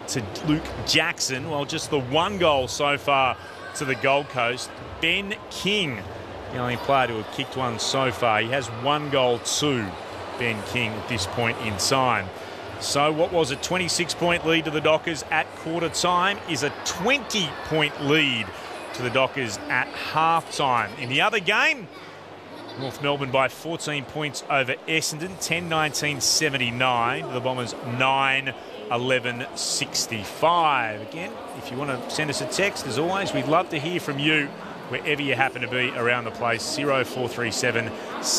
to Luke Jackson. Well, just the one goal so far to the Gold Coast. Ben King, the only player to have kicked one so far. He has 1 goal to Ben King at this point in time. So what was a 26-point lead to the Dockers at quarter time is a 20-point lead to the Dockers at half time. In the other game, North Melbourne by 14 points over Essendon, 10-19-79. The Bombers 9-11-65. Again, if you want to send us a text, as always, we'd love to hear from you wherever you happen to be around the place. 0437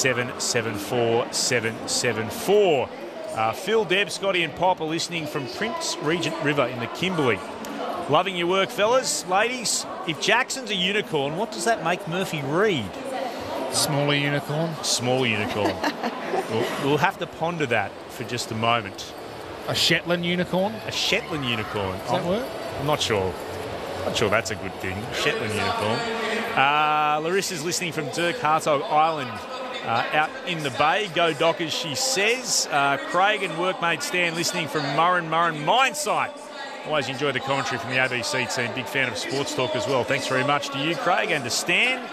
774 774. Phil, Deb, Scotty and Pop are listening from Prince Regent River in the Kimberley. Loving your work, fellas. Ladies, if Jackson's a unicorn, what does that make Murphy Reid? Smaller unicorn. Smaller unicorn. we'll have to ponder that for just a moment. A Shetland unicorn? A Shetland unicorn. Does that work? I'm not sure. Not sure that's a good thing. Shetland unicorn. Larissa's listening from Dirk Hartog Island out in the bay. Go Dockers, she says. Craig and workmate Stan listening from Murrin Minesight. Always enjoy the commentary from the ABC team. Big fan of Sports Talk as well. Thanks very much to you, Craig, and to Stan.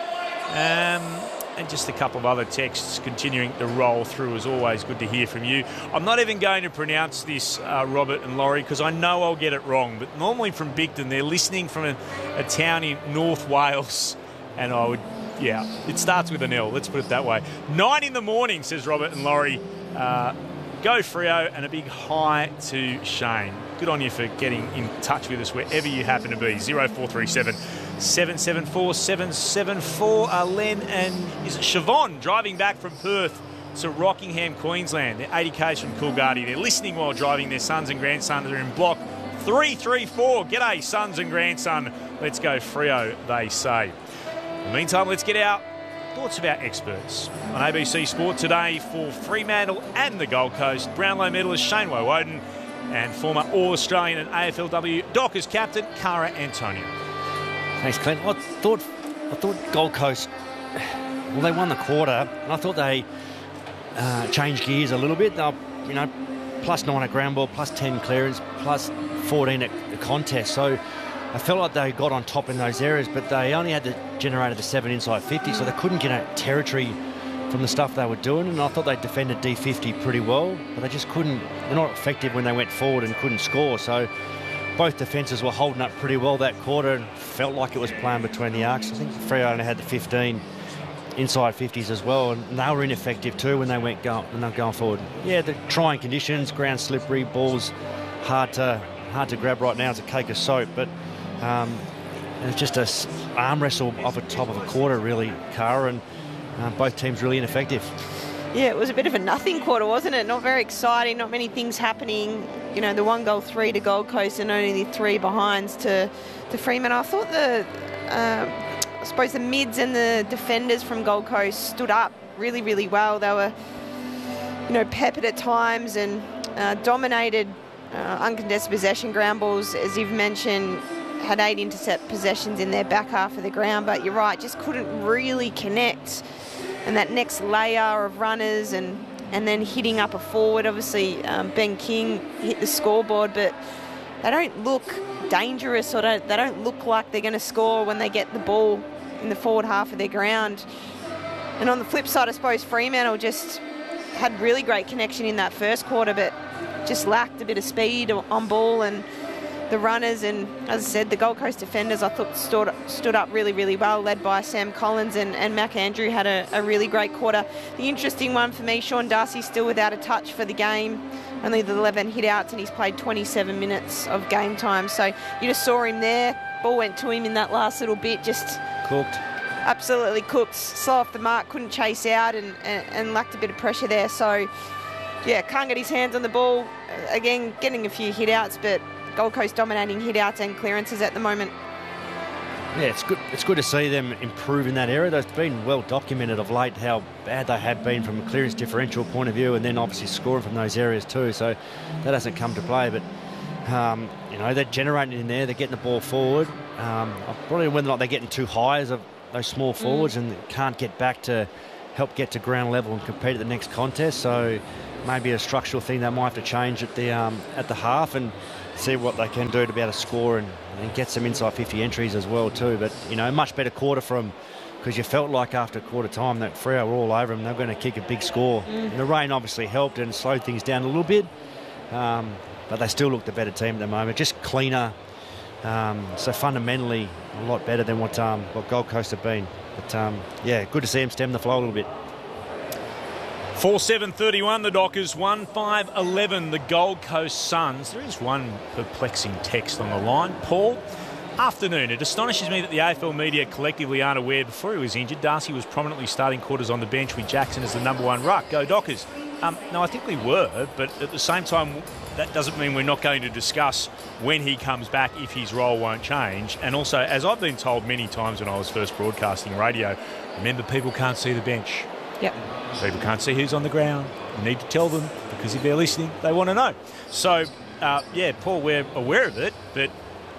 And just a couple of other texts continuing to roll through. As always, good to hear from you. I'm not even going to pronounce this, Robert and Laurie, because I know I'll get it wrong. But normally from Bigton, they're listening from a town in North Wales. And I would, yeah, it starts with an L. Let's put it that way. 9 in the morning, says Robert and Laurie. Go Freo, and a big hi to Shane. Good on you for getting in touch with us wherever you happen to be. 0437 774 774. Len and is it Siobhan driving back from Perth to Rockingham, Queensland. They're 80 k's from Coolgardie. They're listening while driving. Their sons and grandsons are in block 334. G'day, sons and grandson. Let's go Freo, they say. In the meantime, let's get our thoughts of our experts on ABC Sport today for Fremantle and the Gold Coast. Brownlow medalist Shane Woewodin and former All-Australian and AFLW Dockers captain Cara Antonio. Thanks, Clint. I thought Gold Coast, well, they won the quarter, and I thought they changed gears a little bit. They're, plus 9 at ground ball, plus 10 clearance, plus 14 at the contest. So I felt like they got on top in those areas, but they only had generated the 7 inside 50, so they couldn't get out territory from the stuff they were doing. And I thought they defended D50 pretty well, but they just couldn't. They're not effective when they went forward and couldn't score. So both defences were holding up pretty well that quarter and felt like it was playing between the arcs. I think Freo only had the 15 inside 50s as well, and they were ineffective too when they were going forward. Yeah, the trying conditions, ground slippery, balls hard to grab right now. It's a cake of soap, but it's just a arm wrestle off the top of a quarter, really, Cara, and both teams really ineffective. Yeah, it was a bit of a nothing quarter, wasn't it? Not very exciting, not many things happening. The 1 goal 3 to Gold Coast and only the 3 behinds to Fremantle. I thought I suppose the mids and the defenders from Gold Coast stood up really, really well. They were, peppered at times and dominated uncontested possession ground balls, as you've mentioned. Had 8 intercept possessions in their back half of the ground, but you're right, just couldn't really connect. And that next layer of runners and then hitting up a forward, obviously Ben King hit the scoreboard, but they don't look dangerous or they don't look like they're going to score when they get the ball in the forward half of their ground. And on the flip side, I suppose Fremantle just had really great connection in that first quarter, but just lacked a bit of speed on ball, and the runners and, as I said, the Gold Coast defenders I thought stood up really, really well, led by Sam Collins, and Mac Andrew had a really great quarter. The interesting one for me, Sean Darcy still without a touch for the game, only the 11 hit-outs, and he's played 27 minutes of game time. So you just saw him there. Ball went to him in that last little bit, just cooked. Absolutely cooked. Slow off the mark, couldn't chase out and lacked a bit of pressure there. So, yeah, can't get his hands on the ball. Again, getting a few hit-outs, but Gold Coast dominating hit-outs and clearances at the moment. Yeah, it's good. It's good to see them improve in that area. That's been well documented of late how bad they have been from a clearance differential point of view, and then obviously scoring from those areas too. So that hasn't come to play, but they're generating in there. They're getting the ball forward. Probably whether or not they're getting too high as of those small forwards and can't get back to help get to ground level and compete at the next contest. So maybe a structural thing that might have to change at the half. And see what they can do to be able to score and get some inside 50 entries as well too. But, much better quarter from, because you felt like after quarter time that Freo were all over them. They were going to kick a big score. And the rain obviously helped and slowed things down a little bit. But they still look the better team at the moment, just cleaner. So fundamentally a lot better than what Gold Coast have been. But, good to see them stem the flow a little bit. 4-7-31 the Dockers, 1-5-11 the Gold Coast Suns. There is one perplexing text on the line. Paul, afternoon. It astonishes me that the AFL media collectively aren't aware before he was injured, Darcy was prominently starting quarters on the bench with Jackson as the number one ruck. Go Dockers. No, I think we were, but at the same time, that doesn't mean we're not going to discuss when he comes back if his role won't change. And also, as I've been told many times when I was first broadcasting radio, remember, people can't see the bench. Yep. People can't see who's on the ground. You need to tell them, because if they're listening, they want to know. So, Paul, we're aware of it, but,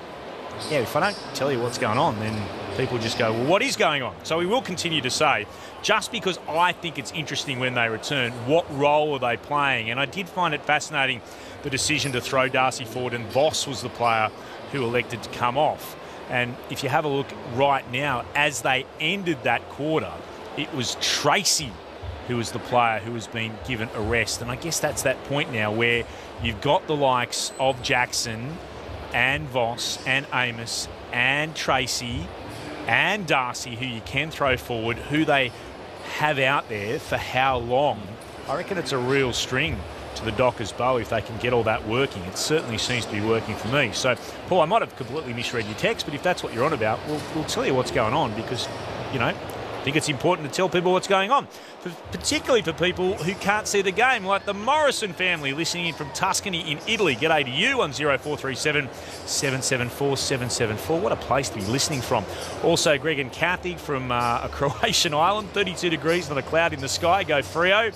if I don't tell you what's going on, then people just go, well, what is going on? So we will continue to say, just because I think it's interesting when they return, what role are they playing? And I did find it fascinating, the decision to throw Darcy forward, and Voss was the player who elected to come off. And if you have a look right now, as they ended that quarter, it was Tracy who was the player who was being given a rest. And I guess that's that point now where you've got the likes of Jackson and Voss and Amos and Tracy and Darcy, who you can throw forward, who they have out there for how long. I reckon it's a real string to the Dockers' bow if they can get all that working. It certainly seems to be working for me. So, Paul, I might have completely misread your text, but if that's what you're on about, we'll tell you what's going on, because, I think it's important to tell people what's going on, particularly for people who can't see the game, like the Morrison family listening in from Tuscany in Italy. G'day to you on 0437 774 774. What a place to be listening from. Also, Greg and Kathy from a Croatian island, 32 degrees, not a cloud in the sky. Go Freo.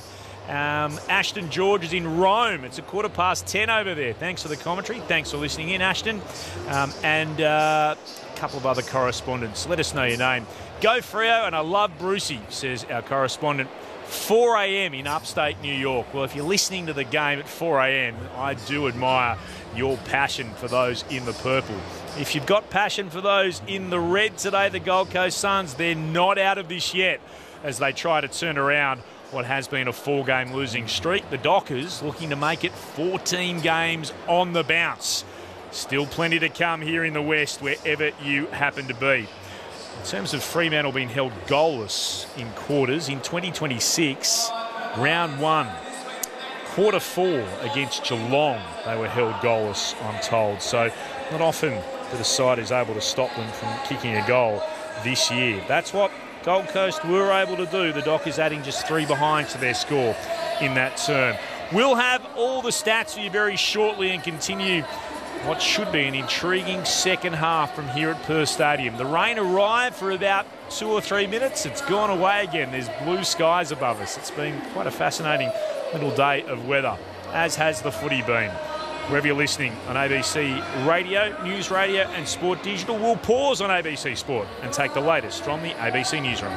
Ashton George is in Rome. It's 10:15 over there. Thanks for the commentary. Thanks for listening in, Ashton. And a couple of other correspondents. Let us know your name. Go Freo, and I love Brucey, says our correspondent. 4 a.m. in upstate New York. Well, if you're listening to the game at 4 a.m, I do admire your passion for those in the purple. If you've got passion for those in the red today, the Gold Coast Suns, they're not out of this yet as they try to turn around what has been a 4-game losing streak. The Dockers looking to make it 14 games on the bounce. Still plenty to come here in the West, wherever you happen to be. In terms of Fremantle being held goalless in quarters, in 2026, round 1, quarter 4 against Geelong, they were held goalless, I'm told. So not often that a side is able to stop them from kicking a goal this year. That's what Gold Coast were able to do. The Dockers adding just 3 behind to their score in that term. We'll have all the stats for you very shortly and continue what should be an intriguing second half from here at Perth Stadium. The rain arrived for about 2 or 3 minutes. It's gone away again. There's blue skies above us. It's been quite a fascinating little day of weather, as has the footy been. Wherever you're listening on ABC Radio, News Radio and Sport Digital, we'll pause on ABC Sport and take the latest from the ABC Newsroom.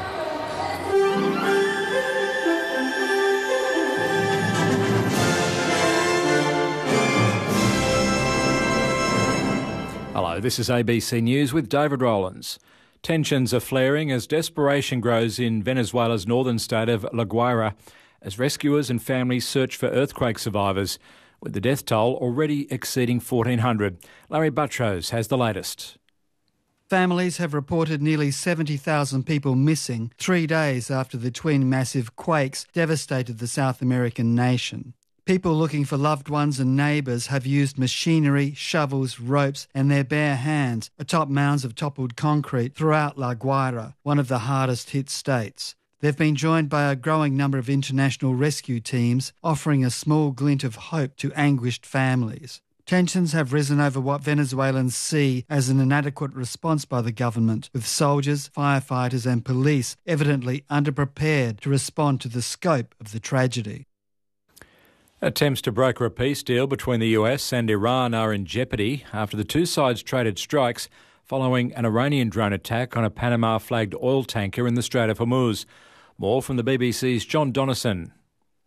Hello, this is ABC News with David Rowlands. Tensions are flaring as desperation grows in Venezuela's northern state of La Guaira as rescuers and families search for earthquake survivors, with the death toll already exceeding 1,400. Larry Buttrose has the latest. Families have reported nearly 70,000 people missing 3 days after the twin massive quakes devastated the South American nation. People looking for loved ones and neighbours have used machinery, shovels, ropes and their bare hands atop mounds of toppled concrete throughout La Guaira, one of the hardest hit states. They've been joined by a growing number of international rescue teams, offering a small glint of hope to anguished families. Tensions have risen over what Venezuelans see as an inadequate response by the government, with soldiers, firefighters and police evidently underprepared to respond to the scope of the tragedy. Attempts to broker a peace deal between the US and Iran are in jeopardy after the two sides traded strikes following an Iranian drone attack on a Panama-flagged oil tanker in the Strait of Hormuz. More from the BBC's John Donnison.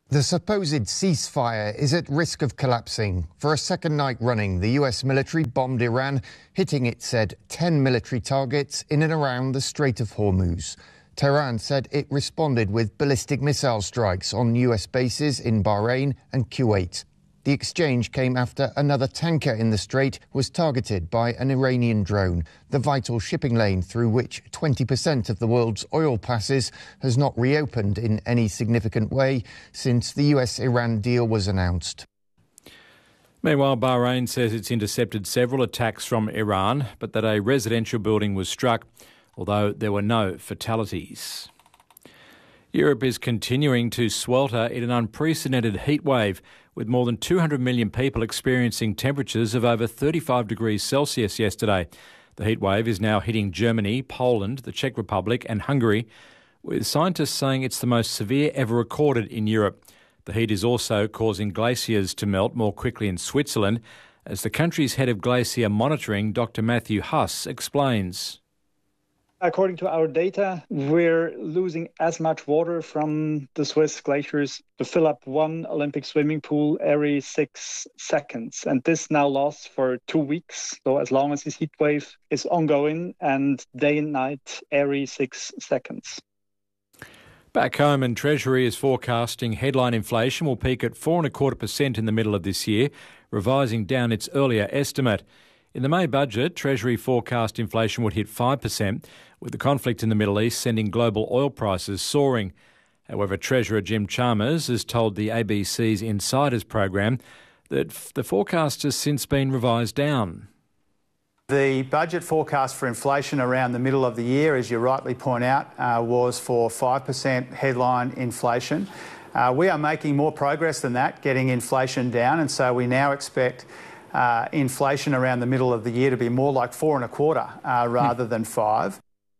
The supposed ceasefire is at risk of collapsing. For a second night running, the US military bombed Iran, hitting, it said, 10 military targets in and around the Strait of Hormuz. Tehran said it responded with ballistic missile strikes on US bases in Bahrain and Kuwait. The exchange came after another tanker in the strait was targeted by an Iranian drone. The vital shipping lane through which 20% of the world's oil passes has not reopened in any significant way since the US-Iran deal was announced. Meanwhile, Bahrain says it's intercepted several attacks from Iran, but that a residential building was struck, although there were no fatalities. Europe is continuing to swelter in an unprecedented heat wave, with more than 200 million people experiencing temperatures of over 35 degrees Celsius yesterday. The heat wave is now hitting Germany, Poland, the Czech Republic and Hungary, with scientists saying it's the most severe ever recorded in Europe. The heat is also causing glaciers to melt more quickly in Switzerland, as the country's head of glacier monitoring, Dr. Matthew Huss, explains. According to our data, we're losing as much water from the Swiss glaciers to fill up one Olympic swimming pool every 6 seconds. And this now lasts for 2 weeks. So as long as this heat wave is ongoing and day and night every 6 seconds. Back home, and Treasury is forecasting headline inflation will peak at 4.25% in the middle of this year, revising down its earlier estimate. In the May budget, Treasury forecast inflation would hit 5%, with the conflict in the Middle East sending global oil prices soaring. However, Treasurer Jim Chalmers has told the ABC's Insiders program that the forecast has since been revised down. The budget forecast for inflation around the middle of the year, as you rightly point out, was for 5% headline inflation. We are making more progress than that, getting inflation down, and so we now expect inflation around the middle of the year to be more like 4.25% rather than 5%.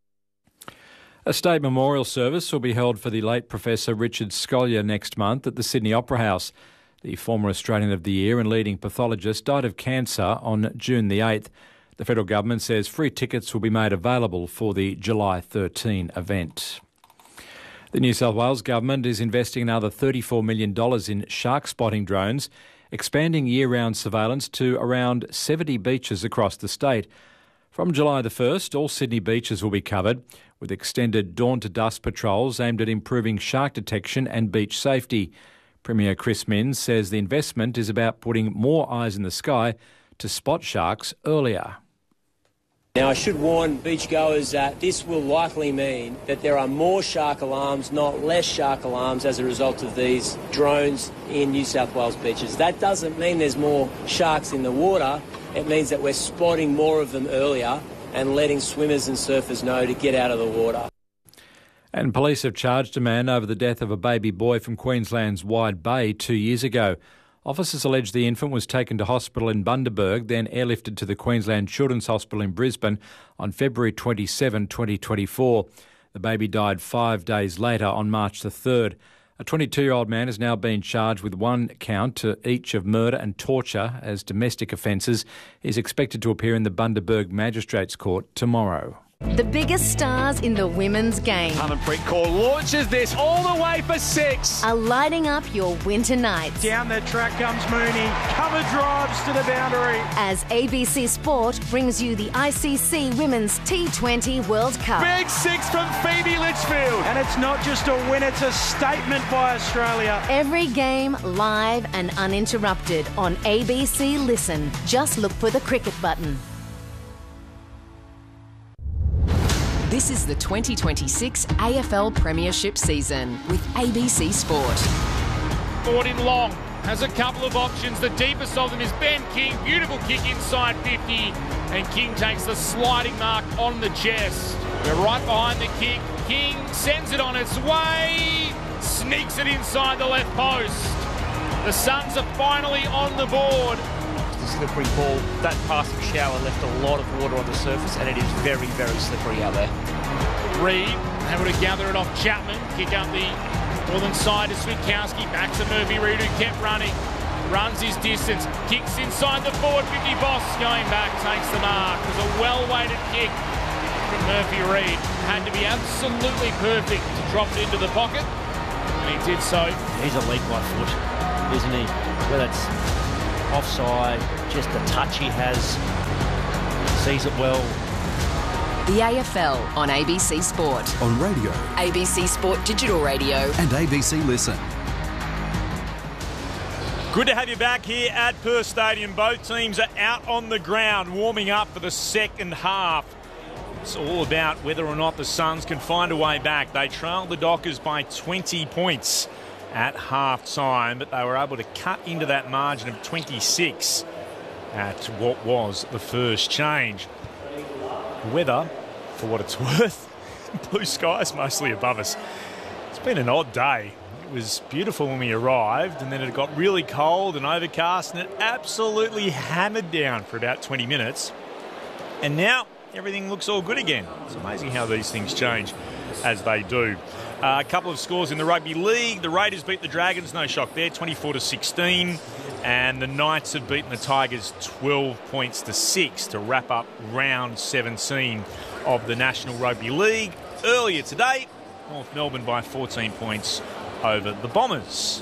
A state memorial service will be held for the late Professor Richard Scolyer next month at the Sydney Opera House. The former Australian of the Year and leading pathologist died of cancer on June the 8th. The federal government says free tickets will be made available for the July 13 event. The New South Wales government is investing another $34 million in shark spotting drones, expanding year-round surveillance to around 70 beaches across the state. From July the 1st, all Sydney beaches will be covered, with extended dawn-to-dusk patrols aimed at improving shark detection and beach safety. Premier Chris Minns says the investment is about putting more eyes in the sky to spot sharks earlier. Now, I should warn beachgoers that this will likely mean that there are more shark alarms, not less shark alarms, as a result of these drones in New South Wales beaches. That doesn't mean there's more sharks in the water. It means that we're spotting more of them earlier and letting swimmers and surfers know to get out of the water. And police have charged a man over the death of a baby boy from Queensland's Wide Bay 2 years ago. Officers allege the infant was taken to hospital in Bundaberg, then airlifted to the Queensland Children's Hospital in Brisbane on February 27, 2024. The baby died 5 days later on March the 3rd. A 22-year-old man has now been charged with one count to each of murder and torture as domestic offences. He's expected to appear in the Bundaberg Magistrates Court tomorrow. The biggest stars in the women's game Harmanpreet Kaur launches this all the way for 6. are lighting up your winter nights. Down the track comes Mooney. Cover drives to the boundary. As ABC Sport brings you the ICC Women's T20 World Cup. Big 6 from Phoebe Litchfield. And it's not just a win, it's a statement by Australia. Every game live and uninterrupted on ABC Listen. Just look for the cricket button. This is the 2026 AFL Premiership season with ABC Sport. Forward in long, has a couple of options. The deepest of them is Ben King. Beautiful kick inside 50. And King takes the sliding mark on the chest. We're right behind the kick. King sends it on its way. Sneaks it inside the left post. The Suns are finally on the board. Slippery ball. That passing shower left a lot of water on the surface, and it is very, very slippery out there. Reed able to gather it off Chapman. Kick up the northern side to Switkowski. Back to Murphy Reid, who kept running. Runs his distance. Kicks inside the forward 50. Boss going back, takes the mark. It was a well-weighted kick from Murphy Reid. Had to be absolutely perfect to drop it into the pocket. and he did so. He's elite by foot, isn't he? Whether it's offside, just the touch he has, sees it well. The AFL on ABC Sport. On radio. ABC Sport Digital Radio. And ABC Listen. Good to have you back here at Perth Stadium. Both teams are out on the ground warming up for the second half. It's all about whether or not the Suns can find a way back. They trailed the Dockers by 20 points at half-time, but they were able to cut into that margin of 26 at what was the first change. Weather, for what it's worth, blue skies mostly above us. It's been an odd day. It was beautiful when we arrived, and then it got really cold and overcast, and it absolutely hammered down for about 20 minutes. And now everything looks all good again. It's amazing how these things change as they do. A couple of scores in the rugby league. The Raiders beat the Dragons, no shock there, 24-16. And the Knights have beaten the Tigers 12 points to 6 to wrap up round 17 of the National Rugby League. Earlier today, North Melbourne by 14 points over the Bombers.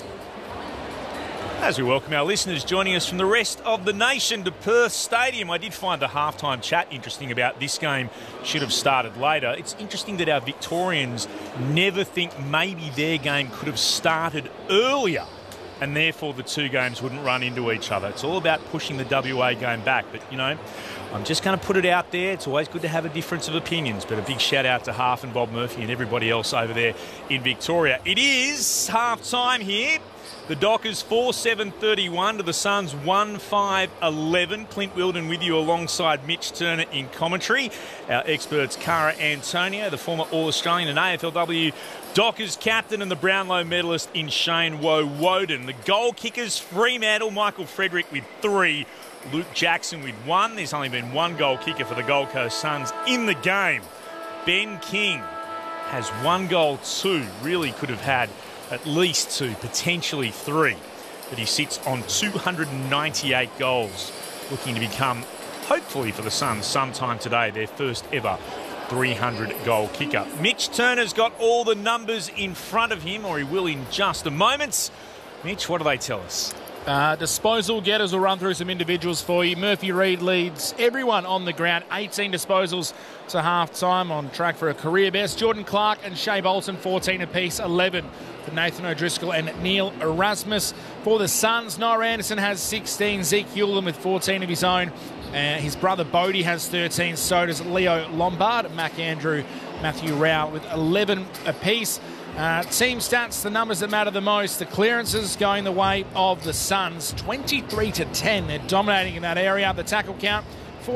As we welcome our listeners joining us from the rest of the nation to Perth Stadium. I did find the halftime chat interesting about this game should have started later. It's interesting that our Victorians never think maybe their game could have started earlier and therefore the two games wouldn't run into each other. It's all about pushing the WA game back. But, you know, I'm just going to put it out there. It's always good to have a difference of opinions. But a big shout out to Half and Bob Murphy and everybody else over there in Victoria. It is half-time here. The Dockers 4-7-31 to the Suns 1-5-11. Clint Wilden with you alongside Mitch Turner in commentary. Our experts Cara Antonio, the former All-Australian and AFLW Dockers captain, and the Brownlow medalist in Shane Woden. The goal kickers, Fremantle, Michael Frederick with 3. Luke Jackson with 1. There's only been one goal kicker for the Gold Coast Suns in the game. Ben King has 1 goal, 2. Really could have had at least 2, potentially 3. But he sits on 298 goals, looking to become, hopefully for the Suns, sometime today, their first ever 300-goal kicker. Mitch Turner's got all the numbers in front of him, or he will in just a moment. Mitch, what do they tell us? Disposal getters will run through some individuals for you. Murphy Reid leads everyone on the ground. 18 disposals to half-time, on track for a career best. Jordan Clark and Shea Bolton, 14 apiece, 11 for Nathan O'Driscoll and Neil Erasmus. For the Suns, Noah Anderson has 16. Zeke Hewlin with 14 of his own. His brother Bodie has 13. So does Leo Lombard. Matthew Rao with 11 apiece. Team stats, the numbers that matter the most. The clearances going the way of the Suns, 23-10. They're dominating in that area. The tackle count,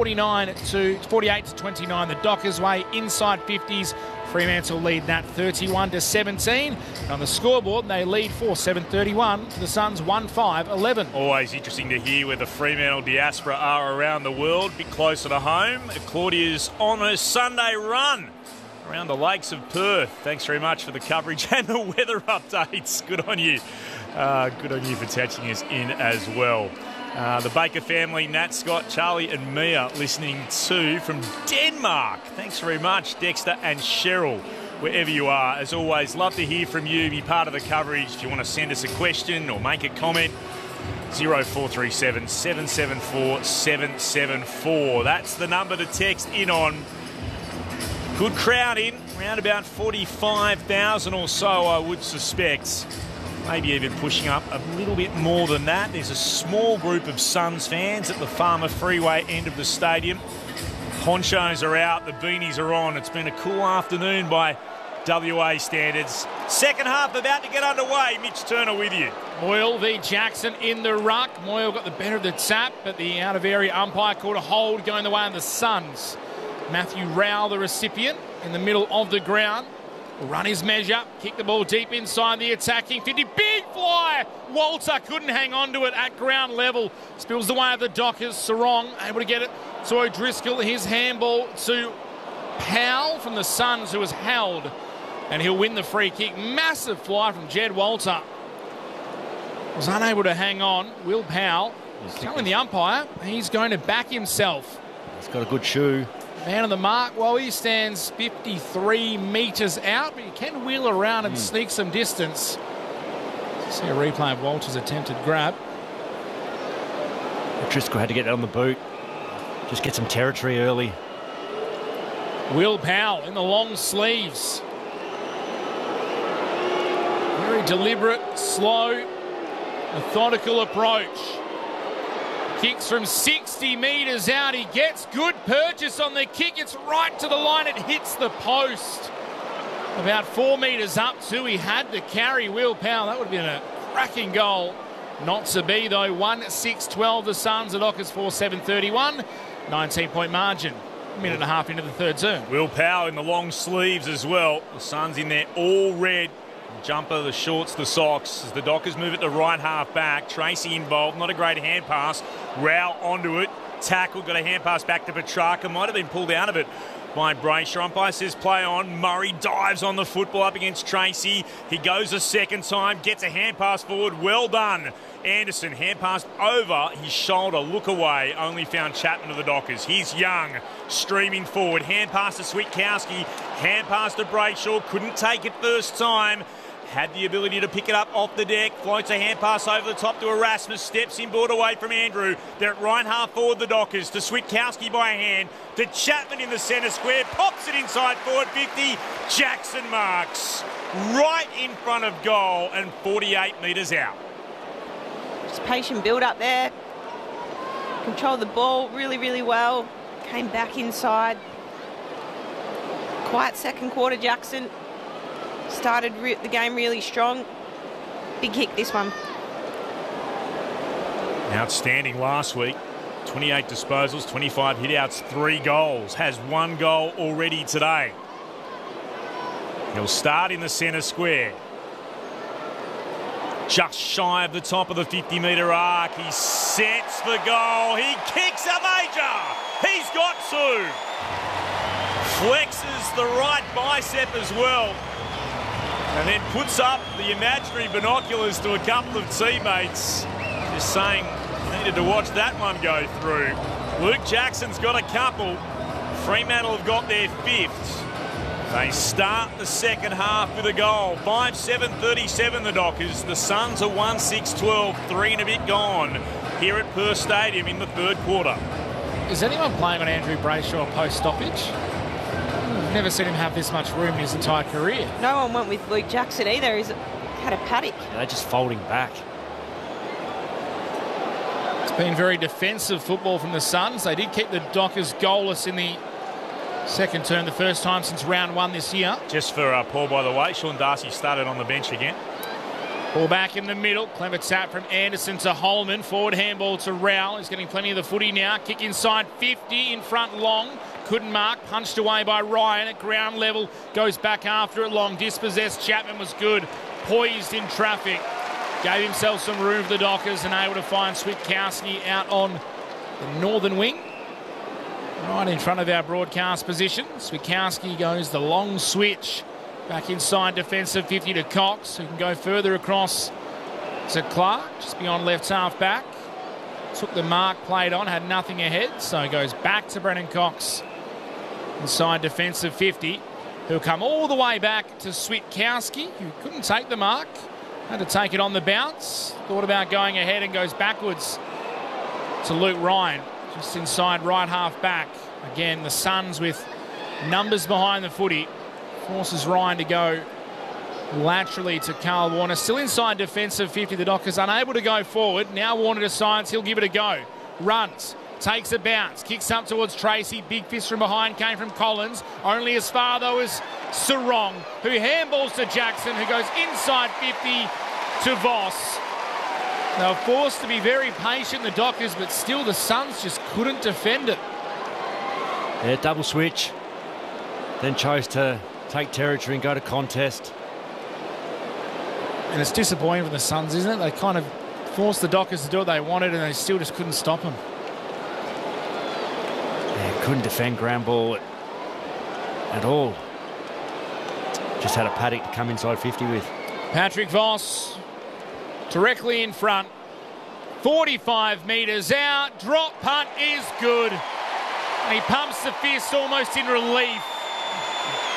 48-29. The Dockers way, inside 50s. Fremantle lead that 31-17. On the scoreboard, they lead 4-7-31 to the Suns 1-5-11. Always interesting to hear where the Fremantle diaspora are around the world. A bit closer to home. Claudia's on her Sunday run around the lakes of Perth. Thanks very much for the coverage and the weather updates. Good on you. Good on you for touching us in as well. The Baker family, Nat, Scott, Charlie and Mia listening too from Denmark. Thanks very much, Dexter and Cheryl, wherever you are. As always, love to hear from you. Be part of the coverage. If you want to send us a question or make a comment, 0437 774 774. That's the number to text in on. Good crowd in, around about 45,000 or so, I would suspect. Maybe even pushing up a little bit more than that. There's a small group of Suns fans at the Farmer Freeway end of the stadium. Ponchos are out, the beanies are on. It's been a cool afternoon by WA standards. Second half about to get underway. Mitch Turner with you. Moyle v Jackson in the ruck. Moyle got the better of the tap, but the out-of-area umpire called a hold going the way of the Suns. Matthew Rao, the recipient, in the middle of the ground. Will run his measure, kick the ball deep inside the attacking 50. Big fly! Walter couldn't hang on to it at ground level. Spills the way of the Dockers. Sarong able to get it to O'Driscoll. His handball to Powell from the Suns, who was held. And he'll win the free kick. Massive fly from Jed Walter. Was unable to hang on. Will Powell telling the umpire he's going to back himself. He's got a good shoe. Man on the mark. Well, he stands 53 metres out, but he can wheel around and sneak some distance. See a replay of Walter's attempted grab. Driscoll had to get it on the boot. Just get some territory early. Will Powell in the long sleeves. Very deliberate, slow, methodical approach. Kicks from 60 metres out. He gets good purchase on the kick. It's right to the line. It hits the post. About 4 metres up too. He had to carry Will Powell. That would have been a cracking goal. Not to be though. 1-6-12 the Suns. The Dockers 4-7-31. 19-point margin. A minute and a half into the third term. Will Powell in the long sleeves as well. The Suns in there all red. Jumper, the shorts, the socks. As the Dockers move it to right half back. Tracy involved. Not a great hand pass. Rao onto it. Tackle. Got a hand pass back to Petrarca. Might have been pulled out of it by Brayshaw. Umpire says play on. Murray dives on the football up against Tracy. He goes a second time. Gets a hand pass forward. Well done. Anderson hand passed over his shoulder. Look away. Only found Chapman of the Dockers. Here's Young streaming forward. Hand pass to Switkowski. Hand pass to Brayshaw. Couldn't take it first time. Had the ability to pick it up off the deck. Floats a hand pass over the top to Erasmus. Steps inboard away from Andrew. They're at right half forward, the Dockers. To Switkowski by a hand. To Chapman in the centre square. Pops it inside forward 50. Jackson marks. Right in front of goal and 48 metres out. Just patient build up there. Controlled the ball really, really well. Came back inside. Quiet second quarter, Jackson. Started the game really strong. Big kick this one. Outstanding last week. 28 disposals, 25 hitouts, 3 goals. Has 1 goal already today. He'll start in the centre square. Just shy of the top of the 50-metre arc. He sets the goal. He kicks a major. He's got 2. Flexes the right bicep as well. And then puts up the imaginary binoculars to a couple of teammates. Just saying, needed to watch that one go through. Luke Jackson's got a couple. Fremantle have got their 5th. They start the second half with a goal. 5-7-37 the Dockers. The Suns are 1-6-12, 3 and a bit gone here at Perth Stadium in the third quarter. Is anyone playing on Andrew Brayshaw post-stoppage? I've never seen him have this much room in his entire career. No one went with Luke Jackson either. He's had a paddock. Yeah, they're just folding back. It's been very defensive football from the Suns. They did keep the Dockers goalless in the second term, the first time since round 1 this year. Just for Paul, by the way, Sean Darcy started on the bench again. Ball back in the middle. Clever tap from Anderson to Holman. Forward handball to Rowell. He's getting plenty of the footy now. Kick inside 50, in front long. Couldn't mark. Punched away by Ryan at ground level. Goes back after it long. Dispossessed. Chapman was good. Poised in traffic. Gave himself some room for the Dockers and able to find Switkowski out on the northern wing. Right in front of our broadcast position. Switkowski goes the long switch. Back inside defensive 50 to Cox, who can go further across to Clark, just beyond left half back. Took the mark, played on, had nothing ahead, so he goes back to Brennan Cox. Inside defensive 50, who'll come all the way back to Switkowski, who couldn't take the mark. Had to take it on the bounce. Thought about going ahead and goes backwards to Luke Ryan, just inside right half back. Again, the Suns with numbers behind the footy. Forces Ryan to go laterally to Carl Warner. Still inside defensive 50. The Dockers unable to go forward. Now Warner decides he'll give it a go. Runs. Takes a bounce. Kicks up towards Tracy. Big fist from behind came from Collins. Only as far, though, as Sarong, who handballs to Jackson, who goes inside 50 to Voss. They were forced to be very patient, the Dockers, but still the Suns just couldn't defend it. Yeah, double switch. Then chose to take territory and go to contest. And it's disappointing for the Suns, isn't it? They kind of forced the Dockers to do what they wanted and they still just couldn't stop them. Yeah, couldn't defend ground ball at all. Just had a paddock to come inside 50 with. Patrick Voss directly in front. 45 metres out. Drop punt is good. And he pumps the fist almost in relief.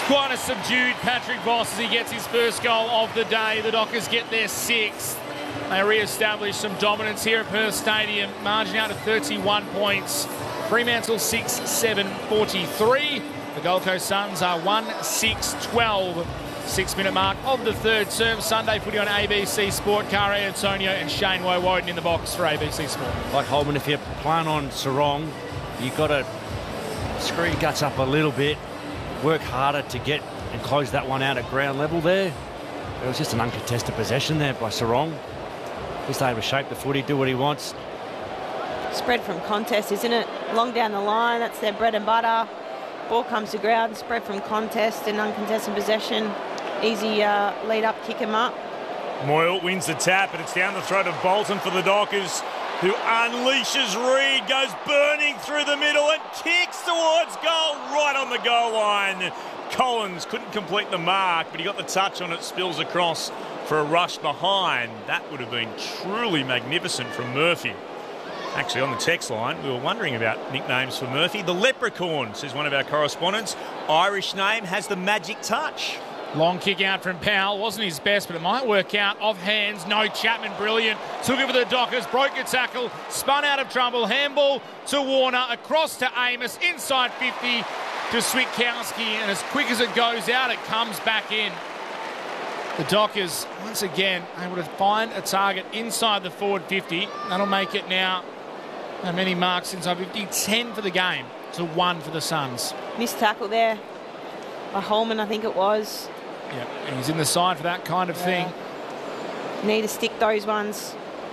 Quite a subdued Patrick Voss as he gets his first goal of the day. The Dockers get their 6th. They re-establish some dominance here at Perth Stadium. Margin out to 31 points. Fremantle 6-7-43. The Gold Coast Suns are 1-6-12. 6-minute mark of the third term. Sunday footy on ABC Sport. Kare Antonio and Shane Woewodin in the box for ABC Sport. Like Holman, if you're playing on Sarong, you've got to screw your guts up a little bit, work harder to get and close that one out at ground level there. It was just an uncontested possession there by Sarong. Just able to shape the footy, do what he wants. Spread from contest, isn't it? Long down the line, that's their bread and butter. Ball comes to ground, spread from contest and uncontested possession. Easy lead up, kick him up. Moyle wins the tap, and it's down the throat of Bolton for the Dockers, who unleashes Reed, goes burning through the middle and kicks towards goal, right on the goal line. Collins couldn't complete the mark, but he got the touch on it, spills across for a rush behind. That would have been truly magnificent from Murphy. Actually, on the text line, we were wondering about nicknames for Murphy. The Leprechaun, says one of our correspondents. Irish name, has the magic touch. Long kick out from Powell. Wasn't his best, but it might work out. Off hands, no Chapman, brilliant. Took it for the Dockers, broke a tackle, spun out of trouble. Handball to Warner, across to Amos, inside 50 to Switkowski, and as quick as it goes out, it comes back in. The Dockers, once again, able to find a target inside the forward 50. That'll make it now, how many marks inside 50? 10 for the game to 1 for the Suns. Missed tackle there by Holman, I think it was. Yeah, and he's in the side for that kind of thing. Need to stick those ones.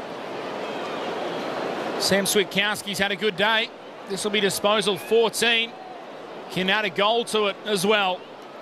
Sam Switkowski's had a good day. This will be disposal 14. Can add a goal to it as well.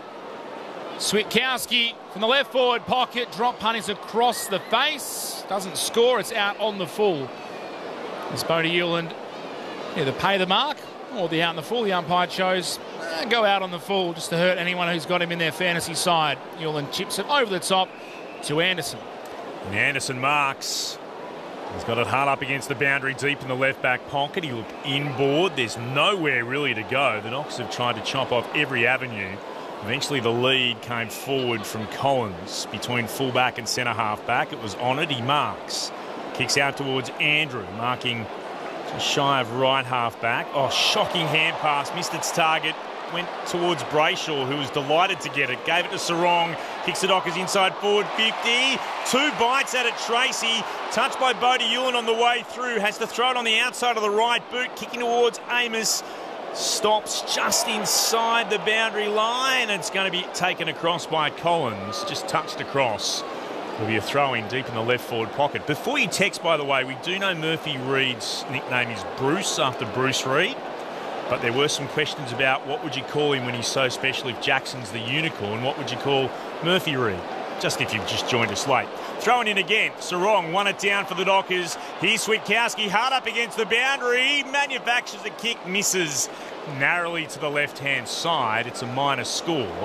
Switkowski from the left forward pocket. Drop punt is across the face. Doesn't score. It's out on the full. It's Bodie Euland either pay the mark or the out on the full. The umpire chose go out on the full just to hurt anyone who's got him in their fantasy side. Euland chips it over the top to Anderson. And Anderson marks. He's got it hard up against the boundary, deep in the left-back pocket. He looked inboard. There's nowhere really to go. The Dockers have tried to chop off every avenue. Eventually the lead came forward from Collins between fullback and centre-half-back. It was honoured. He marks. Kicks out towards Andrew, marking just shy of right half-back. Oh, shocking hand pass. Missed its target. Went towards Brayshaw, who was delighted to get it. Gave it to Sarong. Kicks the Dockers inside forward 50. 2 bites at it, Tracy. Touched by Bodie Euland on the way through. Has to throw it on the outside of the right boot. Kicking towards Amos. Stops just inside the boundary line. It's going to be taken across by Collins. Just touched across. It'll be a throw-in deep in the left forward pocket. Before you text, by the way, we do know Murphy Reed's nickname is Bruce, after Bruce Reed. But there were some questions about what would you call him when he's so special if Jackson's the unicorn. What would you call Murphy Reed? Just if you've just joined us late. Throwing in again. Sarong won it down for the Dockers. Here's Switkowski hard up against the boundary. Manufactures a kick, misses narrowly to the left-hand side. It's a minor score.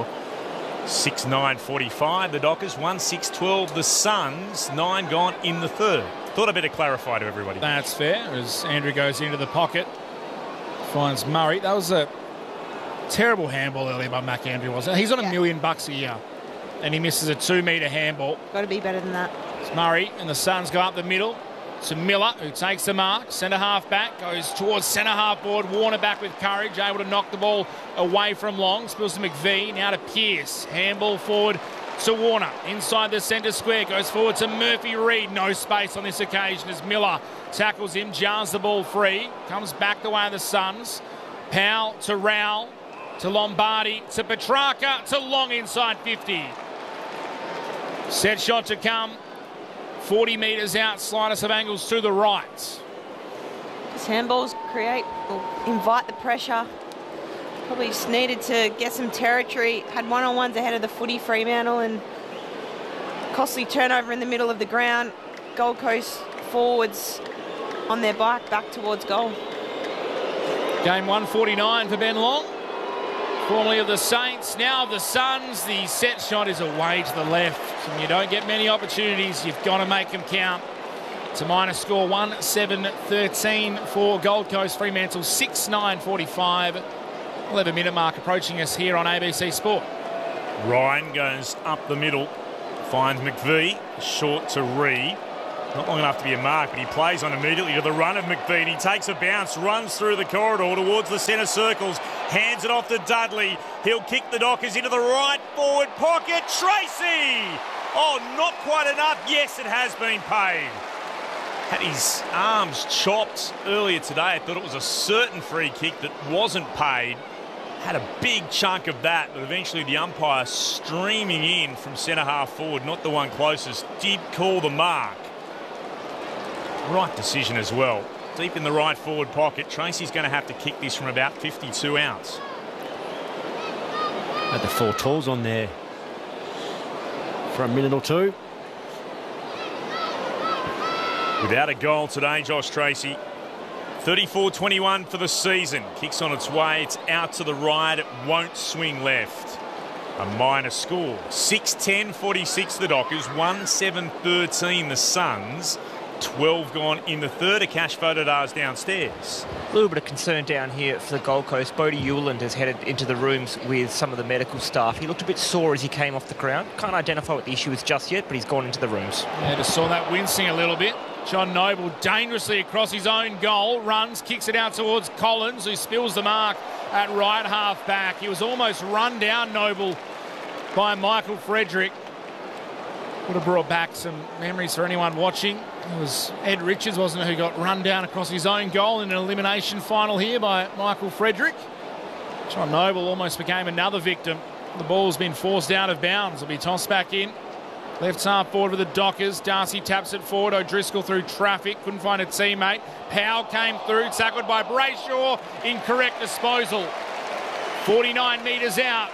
6-9-45. The Dockers 1-6-12. The Suns 9 gone in the third. Thought I'd better clarify to everybody. That's fair as Andrew goes into the pocket. Finds Murray. That was a terrible handball earlier by Mac Andrew, wasn't it? He's on $1 million a year and he misses a 2-metre handball. Got to be better than that. It's Murray and the Suns go up the middle to Miller, who takes the mark. Centre half back, goes towards centre half board. Warner back with courage, able to knock the ball away from Long. Spills to McVee, now to Pearce. Handball forward to Warner. Inside the centre square, goes forward to Murphy Reed. No space on this occasion as Miller tackles him, jars the ball free. Comes back the way of the Suns. Powell to Rowell, to Lombardi, to Petrarca, to Long inside 50. Set shot to come. 40 metres out, slightest of angles to the right. His handballs invite the pressure. Probably just needed to get some territory. Had one-on-ones ahead of the footy, Fremantle, and costly turnover in the middle of the ground. Gold Coast forwards on their bike back towards goal. Game 149 for Ben Long. Formerly of the Saints, now of the Suns. The set shot is away to the left. And you don't get many opportunities. You've got to make them count. It's a minor score, 1-7-13 for Gold Coast. Fremantle 6-9-45. 11-minute mark approaching us here on ABC Sport. Ryan goes up the middle, finds McVie, short to Reed. Not long enough to be a mark, but he plays on immediately to the run of McVie. And he takes a bounce, runs through the corridor towards the centre circles, hands it off to Dudley. He'll kick the Dockers into the right forward pocket. Tracy! Oh, not quite enough. Yes, it has been paid. Had his arms chopped earlier today. I thought it was a certain free kick that wasn't paid. Had a big chunk of that, but eventually the umpire streaming in from centre half forward, not the one closest, did call the mark. Right decision as well. Deep in the right forward pocket. Tracy's going to have to kick this from about 52 out. Had the 4 tools on there for a minute or two. Without a goal today, Josh Tracy. 34-21 for the season. Kicks on its way. It's out to the right. It won't swing left. A minor score. 6-10-46 the Dockers. 1-7-13 the Suns. 12 gone in the third. Akash Fotodars downstairs. A little bit of concern down here for the Gold Coast. Bodie Hewland has headed into the rooms with some of the medical staff. He looked a bit sore as he came off the ground. Can't identify what the issue is just yet, but he's gone into the rooms. Yeah, just saw that wincing a little bit. John Noble dangerously across his own goal, runs, kicks it out towards Collins, who spills the mark at right half back. He was almost run down, Noble, by Michael Frederick. Would have brought back some memories for anyone watching. It was Ed Richards, wasn't it, who got run down across his own goal in an elimination final here by Michael Frederick. John Noble almost became another victim. The ball's been forced out of bounds. It'll be tossed back in. Left half forward with the Dockers. Darcy taps it forward. O'Driscoll through traffic. Couldn't find a teammate. Powell came through. Tackled by Brayshaw. Incorrect disposal. 49 metres out.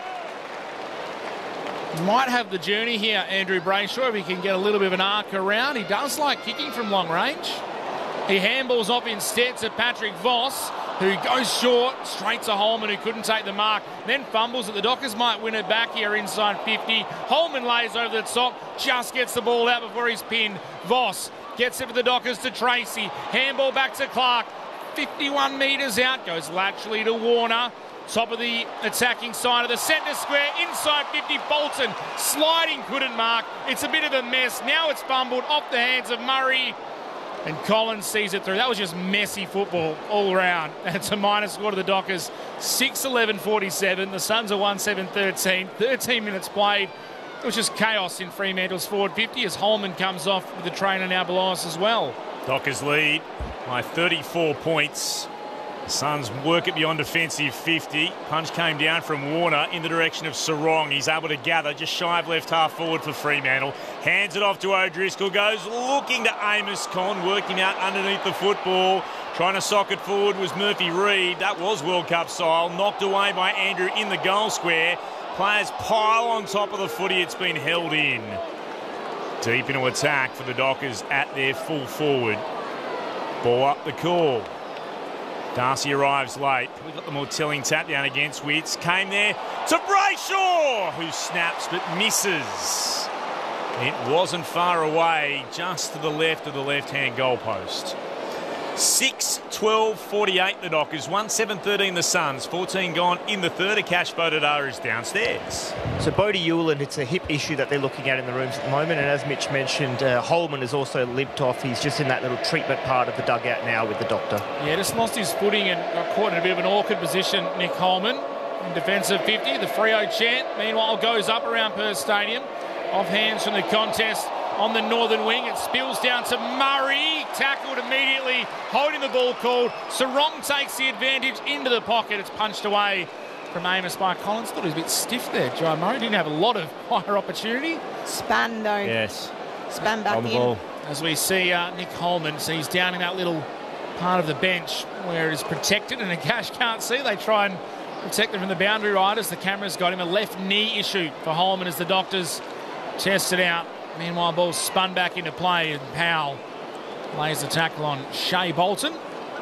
Might have the journey here, Andrew Brayshaw, if he can get a little bit of an arc around. He does like kicking from long range. He handballs off instead to Patrick Voss, who goes short, straight to Holman, who couldn't take the mark, then fumbles it. The Dockers might win it back here inside 50. Holman lays over the top, just gets the ball out before he's pinned. Voss gets it for the Dockers to Tracy. Handball back to Clark. 51 metres out, goes laterally to Warner. Top of the attacking side of the centre square, inside 50, Bolton sliding, couldn't mark. It's a bit of a mess. Now it's fumbled off the hands of Murray, and Collins sees it through. That was just messy football all round. That's a minor score to the Dockers. 6-11-47. The Suns are 1-7-13. 13 minutes played. It was just chaos in Fremantle's forward 50 as Holman comes off with the trainer now below us as well. Dockers lead by 34 points. The Suns work it beyond defensive 50. Punch came down from Warner in the direction of Sarong. He's able to gather just shy of left half forward for Fremantle. Hands it off to O'Driscoll. Goes looking to Amos Con, working out underneath the football. Trying to sock it forward was Murphy Reid. That was World Cup style. Knocked away by Andrew in the goal square. Players pile on top of the footy. It's been held in. Deep into attack for the Dockers at their full forward. Ball up the call. Darcy arrives late. We've got the more telling tap down against Witts. Came there to Brayshaw, who snaps but misses. It wasn't far away, just to the left of the left-hand goalpost. 6-12-48 the Dockers. 1-7-13 the Suns. 14 gone in the third. Akash Fotodara is downstairs. So Bodie Hewland, it's a hip issue that they're looking at in the rooms at the moment. And as Mitch mentioned, Holman has also limped off. He's just in that little treatment part of the dugout now with the doctor. Yeah, just lost his footing and got caught in a bit of an awkward position, Nick Holman. In defensive 50, the Freo chant, meanwhile, goes up around Perth Stadium. Off hands from the contest. On the northern wing, it spills down to Murray, tackled immediately, holding the ball called. Sarong takes the advantage into the pocket. It's punched away from Amos by Collins. Thought he was a bit stiff there, Jai Murray. Didn't have a lot of fire opportunity. Span though. Yes. Span back on the in. ball. As we see Nick Holman, so he's down in that little part of the bench where it is protected and Akash can't see. They try and protect him from the boundary riders. The camera's got him. A left knee issue for Holman as the doctors test it out. Meanwhile, ball spun back into play and Powell lays the tackle on Shea Bolton.